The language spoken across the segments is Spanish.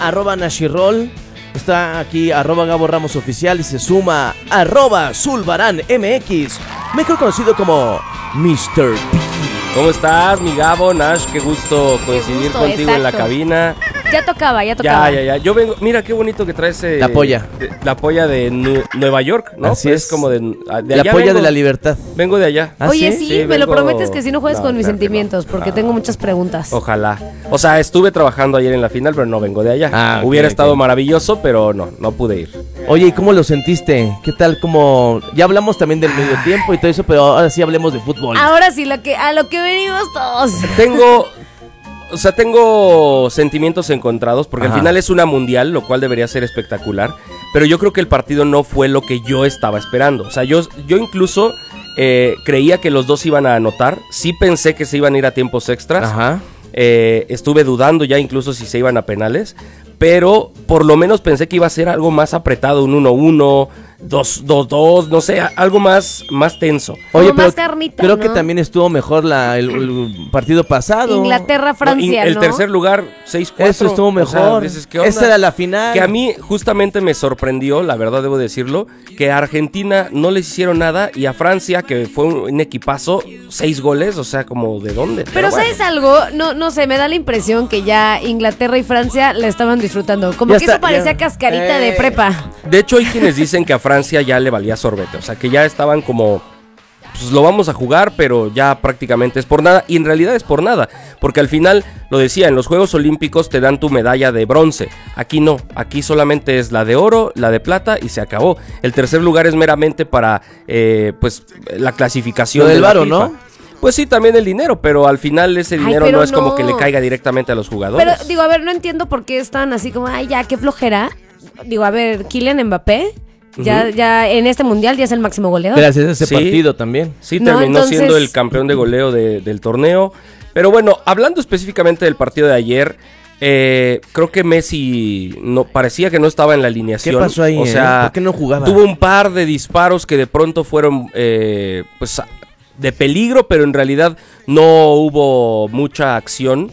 @Nashirol. Está aquí @Gabo Ramos Oficial y se suma @Zulbarán MX, mejor conocido como Mr. P. ¿Cómo estás, mi Gabo, Nash? Qué gusto coincidir contigo en la cabina. Ya tocaba. Ya. Yo vengo, mira qué bonito que traes la polla. La polla de Nueva York, ¿no? Así pues es. como de la allá polla vengo, de la libertad. Vengo de allá. ¿Ah, Oye, sí? sí, me lo prometes que si no juegues con mis claro que sentimientos, no. porque tengo muchas preguntas. Ojalá. O sea, estuve trabajando ayer en la final, pero no vengo de allá. Hubiera estado maravilloso, pero no pude ir. Oye, ¿y cómo lo sentiste? ¿Qué tal? Como ya hablamos también del medio tiempo y todo eso, pero ahora sí hablemos de fútbol. Ahora sí, a lo que venimos todos. Tengo sentimientos encontrados porque al final es una mundial, lo cual debería ser espectacular, pero yo creo que el partido no fue lo que yo estaba esperando. O sea, yo incluso creía que los dos iban a anotar, sí pensé que se iban a ir a tiempos extras. Ajá. Estuve dudando ya incluso si se iban a penales, pero por lo menos pensé que iba a ser algo más apretado, un 1-1, 2-2, no sé, algo más tenso. Oye, como pero más carnita, creo ¿no? que también estuvo mejor el partido pasado. Inglaterra-Francia, ¿no? El tercer lugar, 6-4. Eso estuvo mejor. O sea, dices, ¿qué onda? Esa era la final. Que a mí justamente me sorprendió, la verdad debo decirlo, que a Argentina no les hicieron nada y a Francia, que fue un equipazo, 6 goles, o sea, como ¿de dónde? Pero ¿sabes algo? No sé, me da la impresión que ya Inglaterra y Francia la estaban disfrutando. Como Ya que está, eso parecía ya. cascarita de prepa. De hecho, hay quienes dicen que a Francia ya le valía sorbete, o sea, que ya estaban como, pues lo vamos a jugar, pero ya prácticamente es por nada, y en realidad es por nada, porque al final, lo decía, en los Juegos Olímpicos te dan tu medalla de bronce, aquí no, aquí solamente es la de oro, la de plata y se acabó. El tercer lugar es meramente para, pues, la clasificación Lo del de la varo, FIFA. ¿no? Pues sí, también el dinero, pero al final ese dinero pero no es como que le no. caiga directamente a los jugadores. Pero digo, a ver, no entiendo por qué están así como, ay, ya, qué flojera. Digo, a ver, Kylian Mbappé, ya en este mundial ya es el máximo goleador. Gracias a ese Sí. partido también. Sí, No, terminó entonces- siendo el campeón de goleo del torneo. Pero bueno, hablando específicamente del partido de ayer, creo que Messi parecía que no estaba en la alineación. ¿Qué pasó ahí? O sea, ¿por qué no jugaba? Tuvo un par de disparos que de pronto fueron pues de peligro, pero en realidad no hubo mucha acción.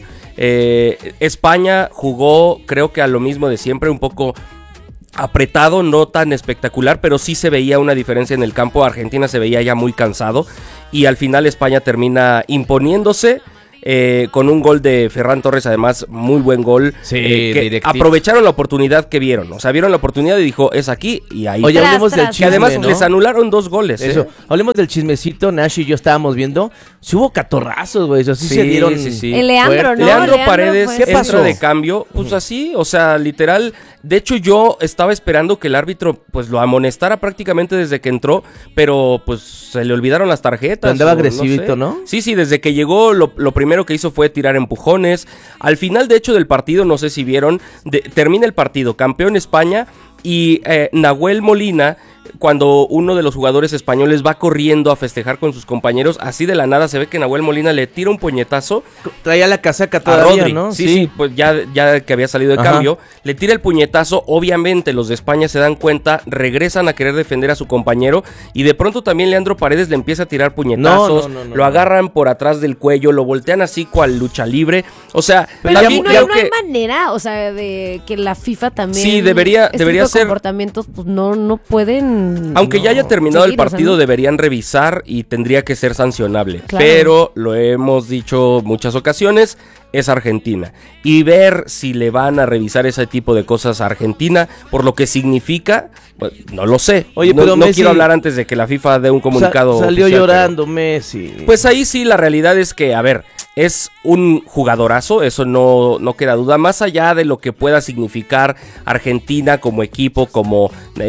España jugó, creo que a lo mismo de siempre, un poco apretado, no tan espectacular, pero sí se veía una diferencia en el campo. Argentina se veía ya muy cansado y al final España termina imponiéndose con un gol de Ferran Torres, además muy buen gol. Sí, que directito. aprovecharon la oportunidad que vieron, o sea, vieron la oportunidad y dijo, es aquí y ahí. Oye, Tras, hablemos del tras. chisme, que además ¿no? les anularon 2 goles. Eso, hablemos del chismecito. Nash y yo estábamos viendo. Sí hubo catorrazos, güey. Eso sí, Sí, se dieron. sí. El Leandro, fuerte. ¿no? Leandro Leandro Paredes fue- ¿Qué entra pasó? de cambio, pues así, o sea, literal. De hecho, yo estaba esperando que el árbitro pues lo amonestara prácticamente desde que entró, pero pues se le olvidaron las tarjetas. Andaba o no agresivito, sé. ¿no? Sí, desde que llegó lo primero que hizo fue tirar empujones. Al final, de hecho, del partido, no sé si vieron, termina el partido, campeón España y Nahuel Molina, cuando uno de los jugadores españoles va corriendo a festejar con sus compañeros, así de la nada se ve que Nahuel Molina le tira un puñetazo Traía la casaca a todavía, Rodri, ¿no? sí, pues ya que había salido de Ajá. cambio, le tira el puñetazo, obviamente los de España se dan cuenta, regresan a querer defender a su compañero y de pronto también Leandro Paredes le empieza a tirar puñetazos, No, lo agarran por atrás del cuello, lo voltean así cual lucha libre, o sea, Pero también aquí creo no hay que manera, o sea, de que la FIFA también... Sí, debería este tipo de ser- comportamientos, pues no pueden... aunque ya haya terminado el seguir, o sea, partido, ¿no? deberían revisar y tendría que ser sancionable. Claro. Pero lo hemos dicho muchas ocasiones, es Argentina. Y ver si le van a revisar ese tipo de cosas a Argentina, por lo que significa, pues, no lo sé. Oye, no, pero no Messi- quiero hablar antes de que la FIFA dé un comunicado Salió oficial, llorando Messi. pero, pues ahí sí, la realidad es que, a ver, es un jugadorazo, eso no queda duda. Más allá de lo que pueda significar Argentina como equipo, como...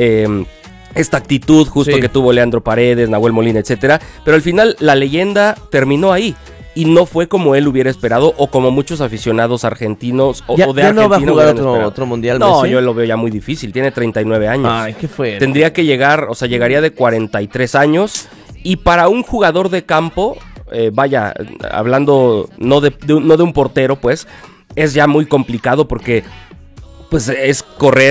esta actitud justo Sí. que tuvo Leandro Paredes, Nahuel Molina, etcétera, pero al final la leyenda terminó ahí y no fue como él hubiera esperado o como muchos aficionados argentinos o de ya Argentina no va a jugar hubieran esperado. otro mundial, No, Messi. yo lo veo ya muy difícil, tiene 39 años. Ay, qué fue. Tendría que llegar, o sea, llegaría de 43 años y para un jugador de campo, vaya, hablando no de un portero, pues, es ya muy complicado porque pues es correr,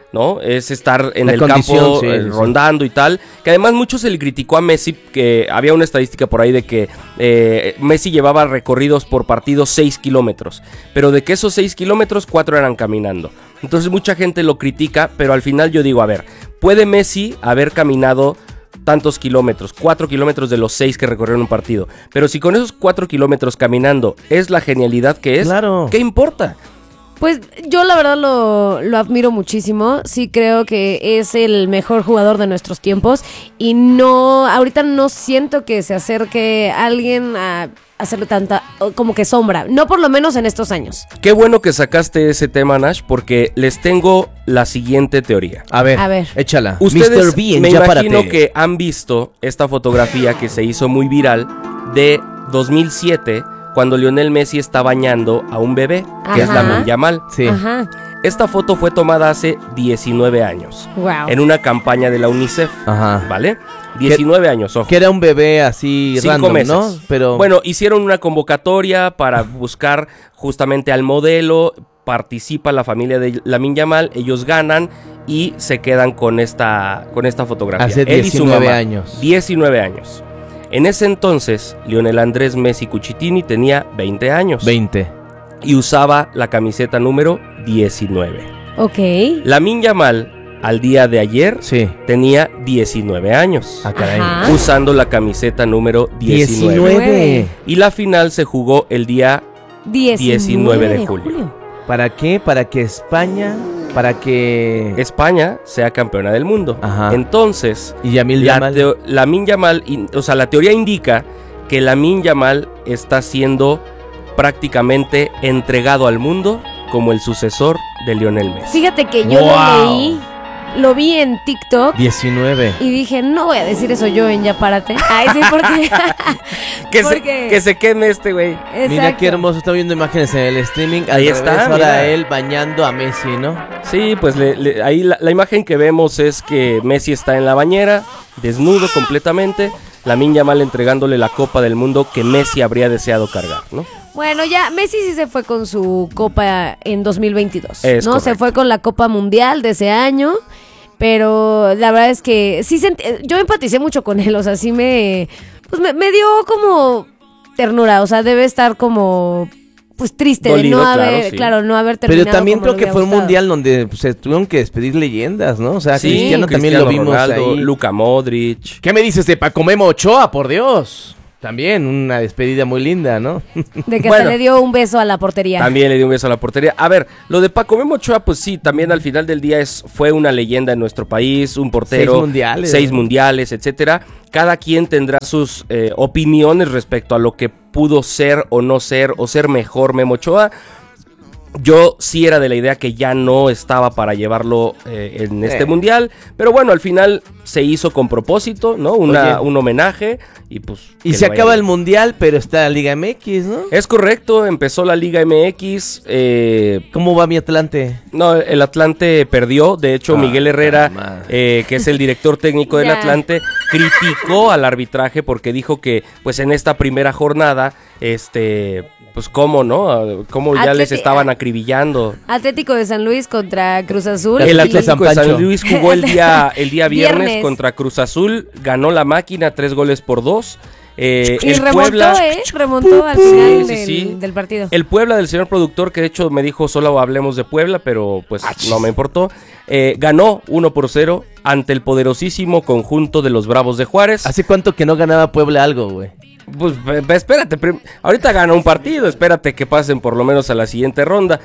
¿no? Es estar en La el condición, campo sí, sí. rondando y tal. Que además mucho se le criticó a Messi, que había una estadística por ahí de que Messi llevaba recorridos por partido 6 kilómetros. Pero de que esos 6 kilómetros, 4 eran caminando. Entonces mucha gente lo critica, pero al final yo digo, a ver, ¿puede Messi haber caminado tantos kilómetros, 4 kilómetros de los 6 que recorrió en un partido? Pero si con esos 4 kilómetros caminando es la genialidad que es, Claro. ¿qué importa? Pues yo la verdad lo admiro muchísimo, sí creo que es el mejor jugador de nuestros tiempos y ahorita no siento que se acerque alguien a hacerle tanta, como que sombra, no por lo menos en estos años. Qué bueno que sacaste ese tema, Nash, porque les tengo la siguiente teoría. A ver, échala. Ustedes Mr. Bean, me ya imagino párate. que han visto esta fotografía que se hizo muy viral de 2007, cuando Lionel Messi está bañando a un bebé, que es Ajá. Lamine Yamal. Sí. Ajá. Esta foto fue tomada hace 19 años, Wow. en una campaña de la UNICEF, Ajá. ¿vale? 19 años, ojo. Que era un bebé así 5 random, meses. ¿no? Pero Bueno, hicieron una convocatoria para buscar justamente al modelo. Participa la familia de Lamine Yamal, ellos ganan y se quedan con esta fotografía. Hace Él y su 19 mamá. años. 19 años. En ese entonces, Lionel Andrés Messi Cucitini tenía 20 años 20. y usaba la camiseta número 19. Ok. Lamine Yamal, al día de ayer, Sí. tenía 19 años. Ah, caray. Ajá. Usando la camiseta número 19. 19. Y la final se jugó el día 19 de julio. ¿Para qué? Para que España, para que España sea campeona del mundo. Ajá. Entonces, y Yamil Yamal. Lamine Yamal, o sea, la teoría indica que Lamine Yamal está siendo prácticamente entregado al mundo como el sucesor de Lionel Messi. Fíjate que yo Wow. lo vi en TikTok 19. y dije, no voy a decir eso yo en Ya Párate. Ay, sí, porque... Que se queme este güey. Mira qué hermoso, está viendo imágenes en el streaming. Ahí Al está, revés, ahora mira. él bañando a Messi, ¿no? Sí, pues ahí la imagen que vemos es que Messi está en la bañera, desnudo completamente. Lamine Yamal entregándole la Copa del Mundo que Messi habría deseado cargar, ¿no? Bueno, ya Messi sí se fue con su Copa en 2022, Es ¿no? correcto. Se fue con la Copa Mundial de ese año, pero la verdad es que sí yo empaticé mucho con él, o sea, sí me dio como ternura, o sea, debe estar como pues triste Dolido, de no claro, haber, sí. claro, no haber terminado. Pero también como creo le que hubiera fue un gustado. mundial donde pues, se tuvieron que despedir leyendas, ¿no? O sea, Sí, Cristiano también Cristiano lo vimos Ronaldo, ahí. Luka Modric. ¿Qué me dices de Paco Memo Ochoa, por Dios? También una despedida muy linda, ¿no? De que Bueno. hasta le dio un beso a la portería. También le dio un beso a la portería. A ver, lo de Paco Memo Ochoa, pues sí, también al final del día fue una leyenda en nuestro país, un portero. 6 mundiales. 6 mundiales, etcétera. Cada quien tendrá sus opiniones respecto a lo que pudo ser o no ser, o ser mejor Memo Ochoa. Yo sí era de la idea que ya no estaba para llevarlo en este mundial, pero bueno, al final se hizo con propósito, ¿no? Un homenaje y pues... Y que se le vaya acaba bien. el mundial, pero está la Liga MX, ¿no? Es correcto, empezó la Liga MX. ¿Cómo va mi Atlante? No, el Atlante perdió. De hecho, Miguel Herrera, madre. que es el director técnico del Ya. Atlante, criticó al arbitraje porque dijo que, pues, en esta primera jornada, pues, cómo, ¿no? Cómo ya les estaban acribillando. Atlético de San Luis contra Cruz Azul. El Atlético y- Atlético de San San Pancho. Luis jugó el día viernes Viernes. contra Cruz Azul, ganó la máquina 3-2. Y El remontó, Puebla, remontó al final sí, sí. del partido. El Puebla del señor productor, que de hecho me dijo solo hablemos de Puebla, pero pues no me importó, ganó 1-0 ante el poderosísimo conjunto de los Bravos de Juárez. ¿Hace cuánto que no ganaba Puebla algo, güey? Pues espérate, ahorita gana un partido, espérate que pasen por lo menos a la siguiente ronda.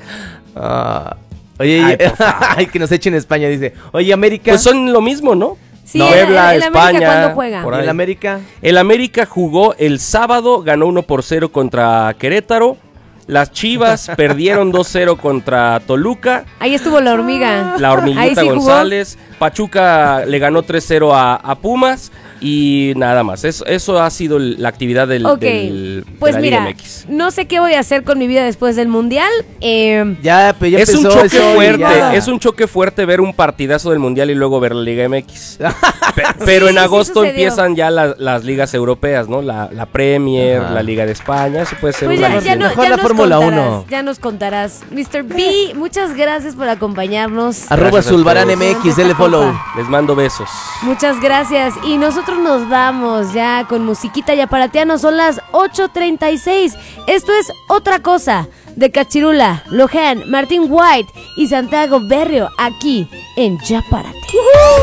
Oye, Ay, por favor. ay, que nos echen España, dice. Oye, América. Pues son lo mismo, ¿no? Sí, Puebla, el América, España. ¿cuándo juega? por ¿Y ahí. el América? El América jugó el sábado, ganó 1-0 contra Querétaro. Las Chivas perdieron 2-0 contra Toluca. Ahí estuvo la hormiga. La Ahí Hormiguita sí jugó. González. Pachuca le ganó 3-0 a Pumas. Y nada más, eso ha sido la actividad Pues de la mira, Liga MX. no sé qué voy a hacer con mi vida después del Mundial. Ya Es un empezó choque eso y fuerte, ya. es un choque fuerte ver un partidazo del Mundial y luego ver la Liga MX. Pero en Sí, agosto sucedió. empiezan ya las ligas europeas, ¿no? La Premier, Ajá. la Liga de España, eso puede ser Pues una ya Mejor la nos Fórmula contarás, 1. ya nos contarás. Mr. B, muchas gracias por acompañarnos. Arroba Gracias a Zulbarán todos. MX, dele follow. Les mando besos. Muchas gracias. Y nosotros nos vamos ya con musiquita y aparatiano. Son las 8:36. Esto es Otra Cosa de Cachirula, Lohan, Martín White y Santiago Berrio aquí en Ya Para Ti.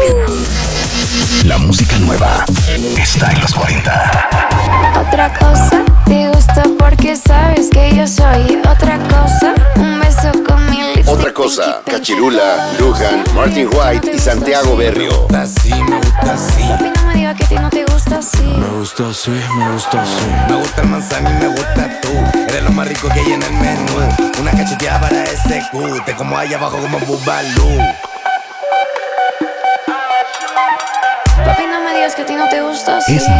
La música nueva está en los 40. Otra cosa, te gusta porque sabes que yo soy otra cosa. Un beso con mi lipstick. Otra cosa, Cachirula, Lujan, Martin White y Santiago Berrio. Así, me gusta así. Papi, no me digas que a ti no te gusta así. Me gusta así, me gusta así. Me gusta el manzana y me gusta tú. Eres lo más rico que hay en el menú. Una cacheteada para ese cu. Te como allá abajo como Bubalú. Papi, no me digas que a ti no te gusta así. Es